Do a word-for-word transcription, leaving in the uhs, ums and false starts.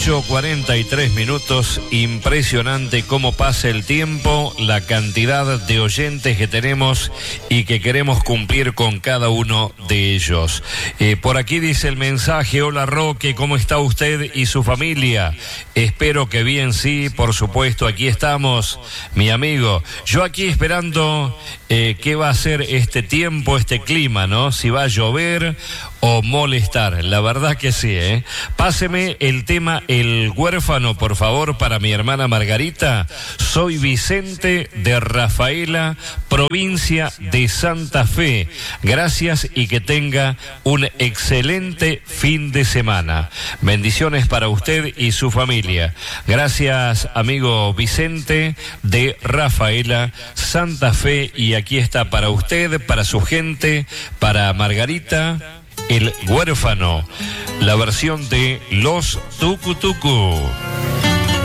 ocho cuarenta y tres minutos, impresionante cómo pasa el tiempo, la cantidad de oyentes que tenemos y que queremos cumplir con cada uno de ellos. Eh, por aquí dice el mensaje: hola Roque, ¿cómo está usted y su familia? Espero que bien, sí, por supuesto, aquí estamos, mi amigo. Yo aquí esperando eh, qué va a ser este tiempo, este clima, ¿no? Si va a llover o molestar, la verdad que sí, ¿eh? Páseme el tema El Huérfano, por favor, para mi hermana Margarita. Soy Vicente de Rafaela, provincia de Santa Fe. Gracias y que tenga un excelente fin de semana. Bendiciones para usted y su familia. Gracias, amigo Vicente de Rafaela, Santa Fe, y aquí está para usted, para su gente, para Margarita, El Huérfano, la versión de Los Tucutucu.